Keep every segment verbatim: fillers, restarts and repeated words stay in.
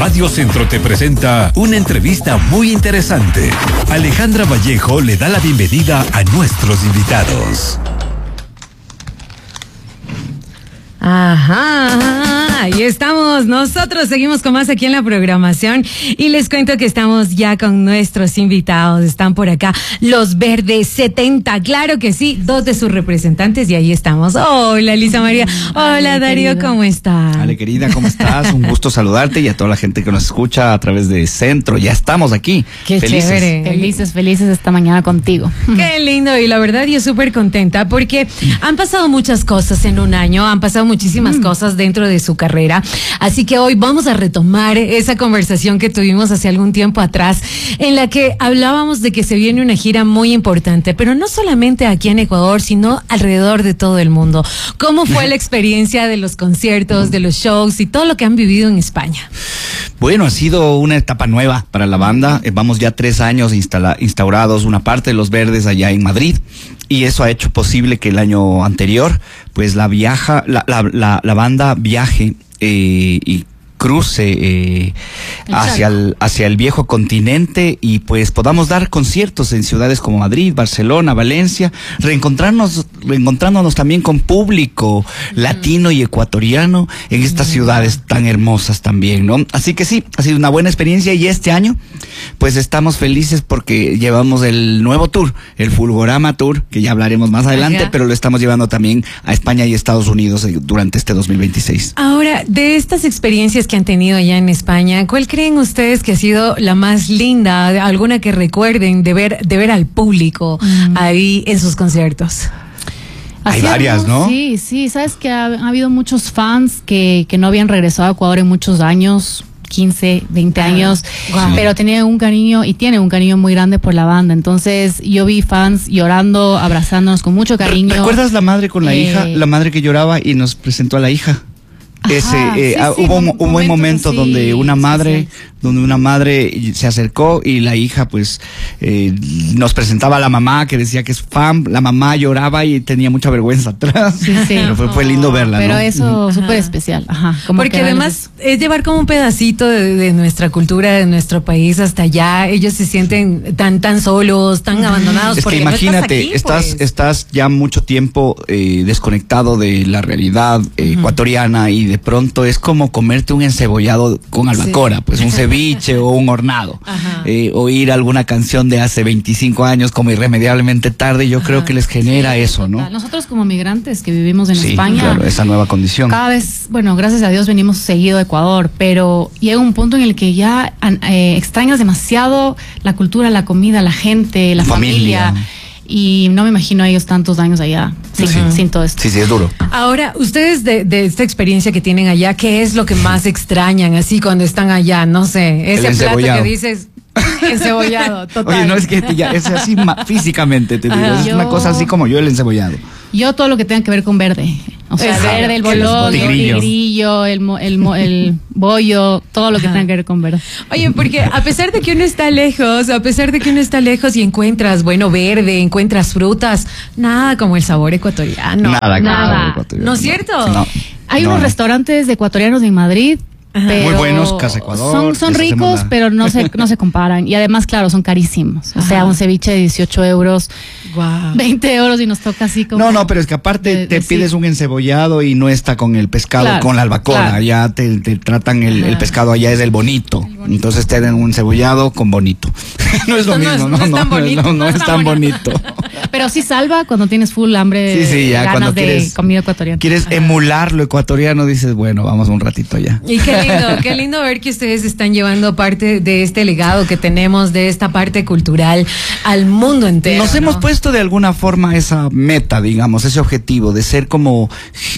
Radio Centro te presenta una entrevista muy interesante. Alejandra Vallejo le da la bienvenida a nuestros invitados. Ajá, ahí estamos, nosotros seguimos con más aquí en la programación y les cuento que estamos ya con nuestros invitados, están por acá los Verdes setenta, claro que sí, dos de sus representantes y ahí estamos. Hola Lisa María, hola Ale, Darío, querido. ¿Cómo estás? Ale querida, ¿cómo estás? Un gusto saludarte y a toda la gente que nos escucha a través de Centro, ya estamos aquí. Qué felices. Chévere. Felices, felices esta mañana contigo. Qué lindo y la verdad yo súper contenta porque han pasado muchas cosas en un año, han pasado muchísimas mm. cosas dentro de su carrera, así que hoy vamos a retomar esa conversación que tuvimos hace algún tiempo atrás, en la que hablábamos de que se viene una gira muy importante, pero no solamente aquí en Ecuador, sino alrededor de todo el mundo. ¿Cómo fue la experiencia de los conciertos, de los shows y todo lo que han vivido en España? Bueno, ha sido una etapa nueva para la banda. Vamos ya tres años instala, instaurados, una parte de los Verdes allá en Madrid, y eso ha hecho posible que el año anterior, pues la viaja, la, la, la, la banda viaje eh, y cruce eh, hacia el hacia el viejo continente y pues podamos dar conciertos en ciudades como Madrid, Barcelona, Valencia, reencontrarnos reencontrándonos también con público mm. latino y ecuatoriano en estas mm. ciudades tan hermosas también, ¿no? Así que sí, ha sido una buena experiencia y este año pues estamos felices porque llevamos el nuevo tour, el Fulgorama Tour, que ya hablaremos más adelante, Ajá. pero lo estamos llevando también a España y Estados Unidos durante este dos mil veintiséis. Ahora, de estas experiencias que han tenido allá en España, ¿cuál creen ustedes que ha sido la más linda, alguna que recuerden de ver de ver al público mm. ahí en sus conciertos? Hay varias, ¿no? Sí, sí, sabes que ha, ha habido muchos fans que, que no habían regresado a Ecuador en muchos años, quince, veinte años, wow. pero tenía un cariño y tiene un cariño muy grande por la banda. Entonces yo vi fans llorando, abrazándonos con mucho cariño. ¿Recuerdas la madre con la eh... hija? La madre que lloraba y nos presentó a la hija. Ese Ajá, eh, sí, sí, hubo un, un buen momento así, donde una madre sí, sí. donde una madre se acercó y la hija pues eh, nos presentaba a la mamá que decía que es fan, la mamá lloraba y tenía mucha vergüenza atrás, sí, sí. pero fue, fue lindo verla, pero ¿no? eso súper especial. Ajá, porque además es... es llevar como un pedacito de, de nuestra cultura, de nuestro país hasta allá. Ellos se sienten tan tan solos, tan abandonados. Es que imagínate, no estás, aquí, pues. estás estás ya mucho tiempo eh, desconectado de la realidad eh, uh-huh. ecuatoriana y de De pronto es como comerte un encebollado con albacora, sí. pues un ceviche o un hornado, eh, oír alguna canción de hace veinticinco años como Irremediablemente Tarde, yo Ajá. creo que les genera sí, eso, ¿no? Nosotros como migrantes que vivimos en sí, España, claro, esa nueva condición. Cada vez, bueno, gracias a Dios venimos seguido a Ecuador, pero llega un punto en el que ya eh, extrañas demasiado la cultura, la comida, la gente, la familia. familia. Y no me imagino a ellos tantos años allá sin, sí. sin todo esto. Sí, sí, es duro. Ahora, ustedes de, de esta experiencia que tienen allá, ¿qué es lo que más extrañan así cuando están allá? No sé, ese plato que dices encebollado, total. Oye, no es que ya es así físicamente, te digo, Ajá. es yo... una cosa así como yo el encebollado. Yo todo lo que tenga que ver con verde. O sea, Ajá. verde, el bolón, el tigrillo, el, mo, el, mo, el bollo, todo lo que Ajá. tenga que ver con verde. Oye, porque a pesar de que uno está lejos, a pesar de que uno está lejos y encuentras, bueno, verde, encuentras frutas, nada como el sabor ecuatoriano. Nada, nada. Ecuatoriano. ¿No es cierto? No. Hay no, unos no. restaurantes de ecuatorianos en Madrid. Pero muy buenos, Casa Ecuador. Son, son ricos, la... pero no se, no se comparan. Y además, claro, son carísimos. O Ajá. sea, un ceviche de dieciocho euros, wow. veinte euros y nos toca así como... No, no, pero es que aparte de, te de, pides sí. un encebollado y no está con el pescado, claro, con la albacora. Claro. Ya te, te tratan el, el pescado, allá es el bonito. el bonito. Entonces te dan un encebollado con bonito. No es lo no, mismo, no, no, no, no, es, bonito, no, no, no es tan bonito. Pero sí salva cuando tienes full hambre, sí, sí, ya ganas cuando de quieres, comida ecuatoriana. Quieres Ajá. emular lo ecuatoriano, dices, bueno, vamos un ratito allá. Y qué lindo, qué lindo ver que ustedes están llevando parte de este legado que tenemos, de esta parte cultural al mundo entero. Nos ¿no? hemos puesto de alguna forma esa meta, digamos, ese objetivo de ser como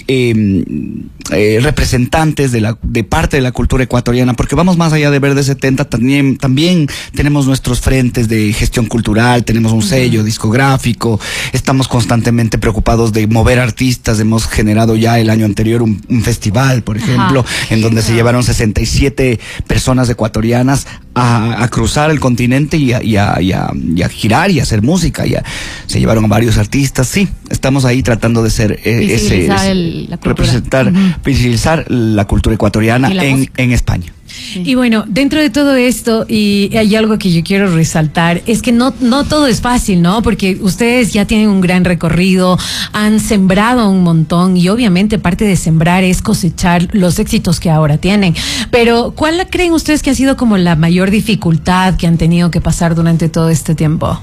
eh, eh, representantes de la de parte de la cultura ecuatoriana, porque vamos más allá de Verde setenta, también, también tenemos nuestros frentes de gestión cultural, tenemos un sello uh-huh. discográfico, estamos constantemente preocupados de mover artistas, hemos generado ya el año anterior un, un festival, por ejemplo, Ajá. en donde Ajá. se llevaron sesenta y siete personas ecuatorianas a, a cruzar el continente y a, y, a, y, a, y a girar y a hacer música. Y a, se llevaron a varios artistas. Sí, estamos ahí tratando de ser eh, ese, ese el, la representar, uh-huh. visibilizar la cultura ecuatoriana en, en España. Sí. Y bueno, dentro de todo esto, y hay algo que yo quiero resaltar, es que no, no todo es fácil, ¿no? Porque ustedes ya tienen un gran recorrido, han sembrado un montón y obviamente parte de sembrar es cosechar los éxitos que ahora tienen. Pero ¿cuál creen ustedes que ha sido como la mayor dificultad que han tenido que pasar durante todo este tiempo?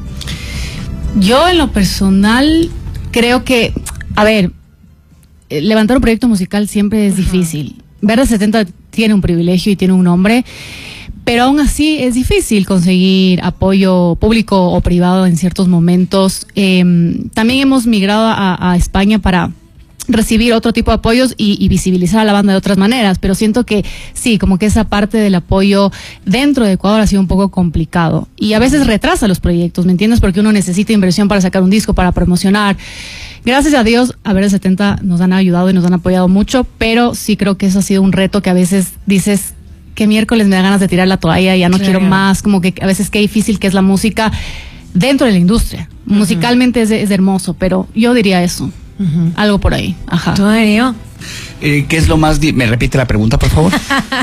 Yo en lo personal creo que, a ver, levantar un proyecto musical siempre es uh-huh. difícil. Verde setenta tiene un privilegio y tiene un nombre, pero aún así es difícil conseguir apoyo público o privado en ciertos momentos. Eh, también hemos migrado a, a España para recibir otro tipo de apoyos y, y visibilizar a la banda de otras maneras, pero siento que sí, como que esa parte del apoyo dentro de Ecuador ha sido un poco complicado y a veces retrasa los proyectos, ¿me entiendes? Porque uno necesita inversión para sacar un disco, para promocionar. Gracias a Dios, a Verde setenta nos han ayudado y nos han apoyado mucho, pero sí creo que eso ha sido un reto que a veces dices, que miércoles me da ganas de tirar la toalla, ya no claro. quiero más, como que a veces qué difícil que es la música dentro de la industria. Uh-huh. Musicalmente es, es hermoso, pero yo diría eso, uh-huh. algo por ahí. Ajá. ¿Tú, Darío? Eh, ¿Qué es lo más di- me repite la pregunta, por favor?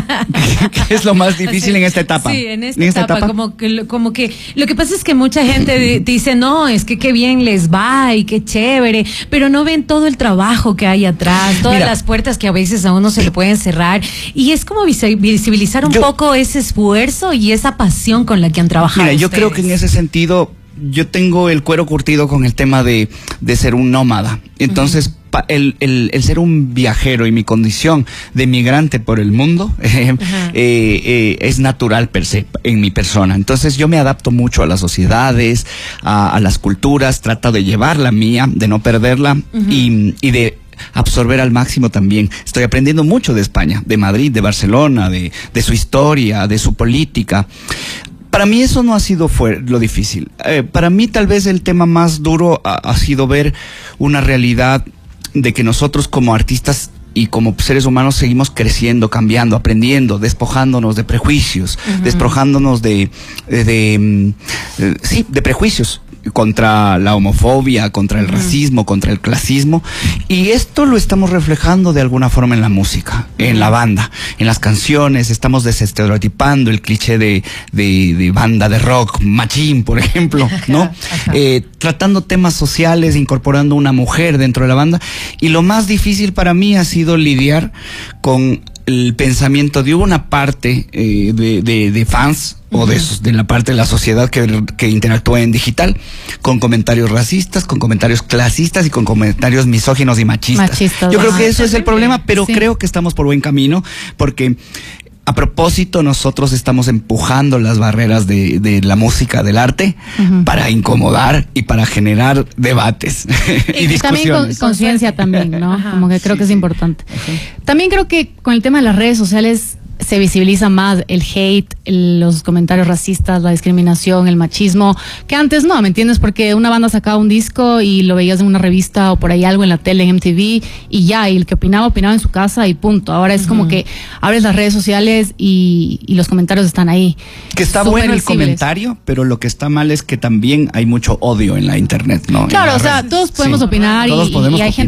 ¿Qué es lo más difícil sí, en esta etapa? Sí, en esta, ¿En esta etapa, etapa, como que como que lo que pasa es que mucha gente di- dice, "No, es que qué bien les va y qué chévere", pero no ven todo el trabajo que hay atrás, todas Mira, las puertas que a veces a uno se le pueden cerrar y es como visibilizar un yo, poco ese esfuerzo y esa pasión con la que han trabajado. Mira, yo ustedes. creo que en ese sentido yo tengo el cuero curtido con el tema de, de ser un nómada. Entonces, uh-huh. pa, el, el, el ser un viajero y mi condición de migrante por el mundo eh, uh-huh. eh, eh, es natural per se en mi persona. Entonces, yo me adapto mucho a las sociedades, a, a las culturas, trato de llevar la mía, de no perderla uh-huh. y, y de absorber al máximo también. Estoy aprendiendo mucho de España, de Madrid, de Barcelona, de, de su historia, de su política. Para mí eso no ha sido fue lo difícil. Eh, para mí tal vez el tema más duro ha, ha sido ver una realidad de que nosotros como artistas y como seres humanos seguimos creciendo, cambiando, aprendiendo, despojándonos de prejuicios, uh-huh. despojándonos de, de, de, de, sí, de prejuicios contra la homofobia, contra el uh-huh. racismo, contra el clasismo, y esto lo estamos reflejando de alguna forma en la música, uh-huh. en la banda, en las canciones. Estamos desestereotipando el cliché de, de, de banda de rock machín, por ejemplo, ¿no? Eh, tratando temas sociales, incorporando una mujer dentro de la banda, y lo más difícil para mí ha sido lidiar con el pensamiento de una parte eh, de, de, de fans uh-huh. o de, de la parte de la sociedad que, que interactúa en digital, con comentarios racistas, con comentarios clasistas y con comentarios misóginos y machistas. machistas Yo creo que eso es el problema, pero sí. creo que estamos por buen camino, porque a propósito, nosotros estamos empujando las barreras de, de la música, del arte, uh-huh. para incomodar y para generar debates y, y discusiones. También conciencia también, ¿no? Ajá, Como que creo sí, que es sí. importante. Okay. También creo que con el tema de las redes sociales se visibiliza más el hate, el, los comentarios racistas, la discriminación, el machismo, que antes no, ¿me entiendes? Porque una banda sacaba un disco y lo veías en una revista o por ahí algo en la tele, en M T V, y ya, y el que opinaba, opinaba en su casa y punto. Ahora es uh-huh. como que abres las redes sociales y, y los comentarios están ahí. Que está bueno el comentario, pero lo que está mal es que también hay mucho odio en la internet, ¿no? Claro, o sea, todos podemos sí. opinar y, todos podemos y hay gente